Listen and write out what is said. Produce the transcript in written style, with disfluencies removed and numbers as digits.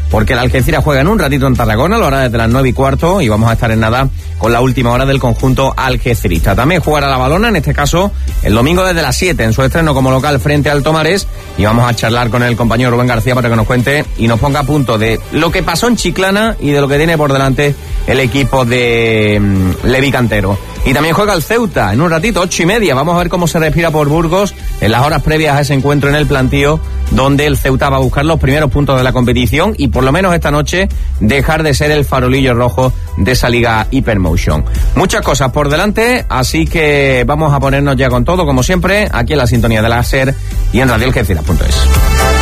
porque el Algeciras juega en un ratito en Tarragona, a la hora desde las 9:15, y vamos a estar en nada con la última hora del conjunto algecirista. También jugará la Balona, en este caso el domingo desde las 7, en su estreno como local frente al Tomares, y vamos a charlar con el compañero Rubén García para que nos cuente y nos ponga a punto de lo que pasó en Chiclana y de lo que tiene por delante el equipo de Levi Cantero. Y también juega el Ceuta en un ratito, 8:30. Vamos a ver cómo se respira por Burgos en las horas previas a ese encuentro en el plantío, donde el Ceuta va a buscar los primeros puntos de la competición y por lo menos esta noche dejar de ser el farolillo rojo de esa liga Hypermotion. Muchas cosas por delante, así que vamos a ponernos ya con todo, como siempre, aquí en la sintonía de la SER y en radioalgeciras.es.